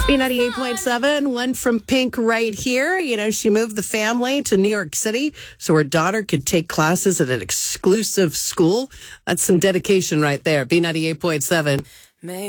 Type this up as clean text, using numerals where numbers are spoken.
B98.7, one from Pink right here. You know, she moved the family to New York City so her daughter could take classes at an exclusive school. That's some dedication right there. B98.7.